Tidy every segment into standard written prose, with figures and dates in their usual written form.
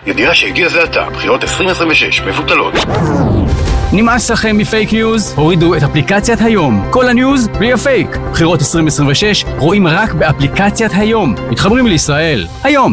ידיעה שהגיע זה עתה, בחירות 2026 מבוטלות. נמאס לכם מפייק ניוז? הורידו את אפליקציית היום. כל הניוז בלי הפייק. בחירות 2026 רואים רק באפליקציית היום. מתחברים לישראל. היום.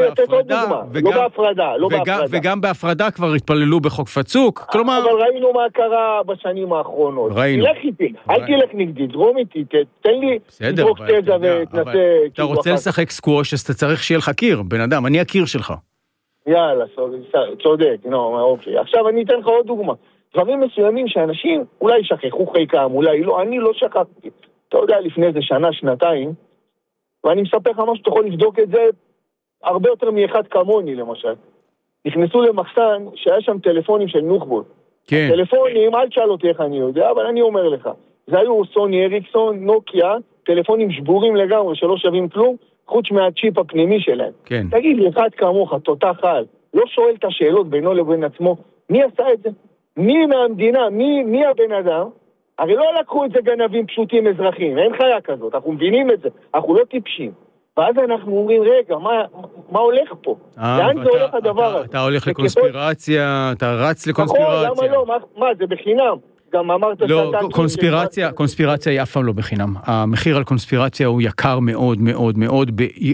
וגם בהפרדה כבר התפללו בחוק פצוק. כלומר... אבל ראינו מה קרה בשנים האחרונות. ראינו. תלך איתי, אל תלך נגדי, דרום איתי, תן לי לדרוק תזה ותנסה... אתה רוצה לשחק סקווש, אז אתה צריך שיהיה לך קיר, בן אדם, אני הקיר שלך. יאללה, צודק, אוקיי. עכשיו אני אתן לך עוד דוגמה. דברים מסוימים שאנשים אולי שכחו חלקם, אולי לא, אני לא שכחתי. אתה יודע, לפני איזה שנה, שנתיים, ואני מספר לך משהו, אתה יכול לבדוק את זה הרבה יותר מאחד כמוני, למשל. נכנסו למחסן שהיה שם טלפונים של נוח'בות. כן. טלפונים, אל תשאל אותי איך אני יודע, אבל אני אומר לך. זה היו סוני אריקסון, נוקיה, טלפונים שבורים לגמרי, שלא שווים כלום, חוץ מהצ'יפ הפנימי שלהם. כן. תגיד לי, אחד כמוך, תותח על, לא שואל את השאלות בינו לבין עצמו, מי עשה את זה? מי מהמדינה? מי הבן אדם? הרי לא לקחו את זה גנבים פשוטים אזרחים, אין חיה כזאת, אנחנו מבינים את זה, אנחנו לא טיפשים. ואז אנחנו אומרים, רגע, מה הולך פה? לאן זה הולך הדבר הזה? אתה הולך לקונספירציה, אתה רץ לקונספירציה. למה לא? מה, זה בחינם? גם אמרת לא, קונספירציה היא אף פעם לא בחינם. המחיר על קונספירציה הוא יקר מאוד מאוד מאוד,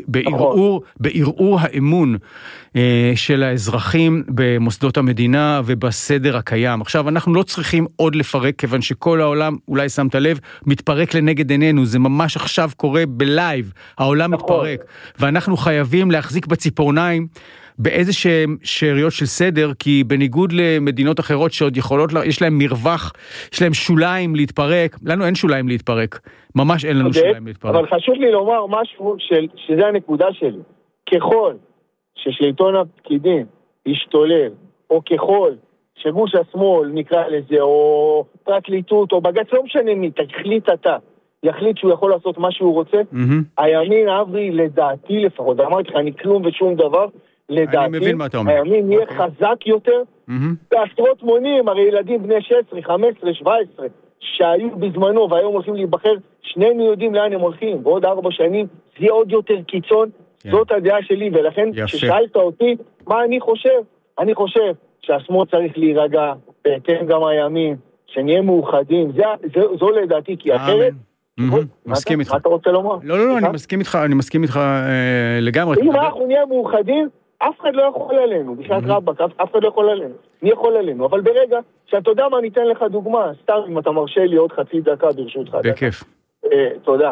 בערעור האמון של האזרחים במוסדות המדינה ובסדר הקיים. עכשיו, אנחנו לא צריכים עוד לפרק, כיוון שכל העולם, אולי שמת לב, מתפרק לנגד עינינו. זה ממש עכשיו קורה בלייב. העולם מתפרק. ואנחנו חייבים להחזיק בציפורניים באיזה שאריות של סדר, כי בניגוד למדינות אחרות שעוד יכולות, יש להם מרווח, יש להם שוליים להתפרק, לנו אין שוליים להתפרק, ממש אין לנו שוליים להתפרק. אבל חשוב לי לומר משהו שזה הנקודה שלי, ככל ששלטון הפקידים ישתולל, או ככל שגוש השמאל נקרא לזה, או פרקליטות, או בג"ץ, לא משנה מי, תחליט אתה, יחליט שהוא יכול לעשות מה שהוא רוצה, הימין אברי לדעתי לפחות, אמרתי לך, אני כלום ושום דבר, לדעתי, הימין יהיה חזק יותר, בעשרות מונים, הרי ילדים בני 16, 15, 17, שהיו בזמנו והיום הולכים להיבחר, שנינו יודעים לאן הם הולכים, בעוד 4 שנים זה יהיה עוד יותר קיצון, זאת הדעה שלי, ולכן כששאלת אותי מה אני חושב שהשמאל צריך להירגע, בהתאם גם הימין, שנהיה מאוחדים, זו לדעתי, כי אחרת, מסכים איתך. מה אתה רוצה לומר? לא, אני מסכים איתך לגמרי. אם אנחנו נהיה מאוחדים, אף אחד לא יכול עלינו, בשעת רבק, אף אחד לא יכול עלינו, מי יכול עלינו, אבל ברגע שאתה יודע מה, אני אתן לך דוגמה, סתם אם אתה מרשה לי עוד חצי דקה ברשותך. בכיף. תודה.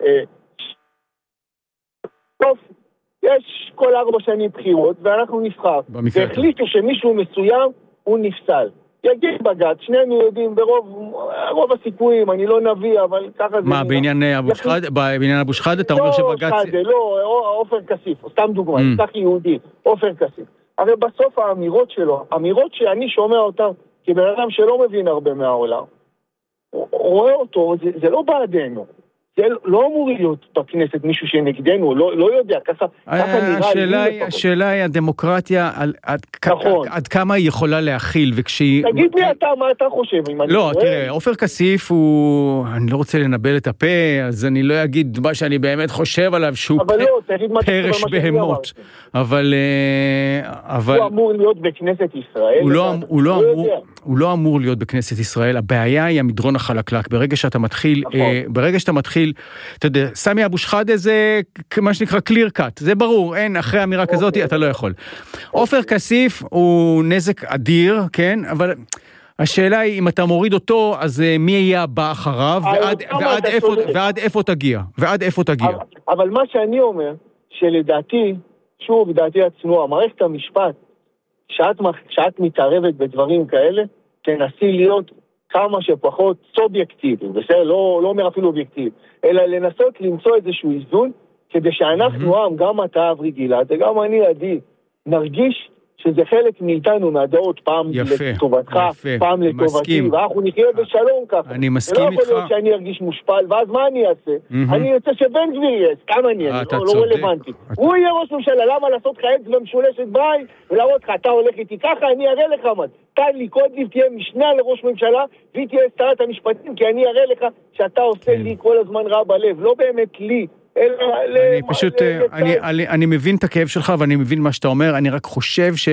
טוב, יש כל 4 שנים בחירות, ואנחנו נבחר, והחליטו שמישהו מסוים הוא נפסל. יגיד בג"ץ, שנינו יודעים ברוב הסיכויים, אני לא נביא, אבל ככה זה... מה, בעניין אבו שחאדה, אתה אומר שבג"ץ... לא, עופר כסיף, סתם דוגמה, נפתח יהודי, עופר כסיף. הרי בסוף האמירות שלו, אמירות שאני שומע אותן, כבן אדם שלא מבין הרבה מהעולם, רואה אותו, זה לא בעדנו. זה לא אמור להיות בכנסת מישהו שנגדנו, לא יודע, ככה נראה לי... השאלה היא הדמוקרטיה, עד כמה היא יכולה להכיל, וכשהיא... תגיד לי אתה, מה אתה חושב? לא, תראה, עופר כסיף הוא... אני לא רוצה לנבל את הפה, אז אני לא אגיד מה שאני באמת חושב עליו, שהוא פרש בהמות. אבל... הוא אמור להיות בכנסת ישראל? הוא לא אמור להיות בכנסת ישראל, הבעיה היא המדרון החלקלק. ברגע שאתה מתחיל, אתה יודע, סמי אבו שחאדה זה מה שנקרא clear cut, זה ברור, אין, אחרי אמירה כזאת אתה לא יכול. עופר כסיף הוא נזק אדיר, כן, אבל השאלה היא, אם אתה מוריד אותו, אז מי יהיה הבא אחריו, ועד איפה תגיע? אבל מה שאני אומר, שלדעתי, שוב, דעתי הצנועה, מערכת המשפט, שאת מתערבת בדברים כאלה, תנסי להיות כמה שפחות סובייקטיבי, בסדר? לא אומר אפילו אובייקטיבי, אלא לנסות למצוא איזשהו איזון, כדי שאנחנו עם, גם אתה אברי גלעד, וגם אני עדי, נרגיש שזה חלק מאיתנו, מהדעות, פעם לטובתך, פעם לטובתי, ואנחנו נחיה בשלום ככה. אני מסכים איתך. ולא יכול להיות שאני ארגיש מושפל, ואז מה אני אעשה? אני אעשה שבן גביר יהיה, כמה אני אעשה, לא רלוונטי. הוא יהיה ראש ממשלה, למה לעשות לך אצבע משולשת ביי, ולהראות לך, אתה הולך איתי ככה, אני אראה לך מה. טל לי קודליב תהיה משנה לראש ממשלה, והיא תהיה שרת המשפטים, כי אני אראה לך שאתה עושה לי כל הזמן רע בלב, לא באמת לי. אני מבין את הכאב שלך, ואני מבין מה שאתה אומר, אני רק חושב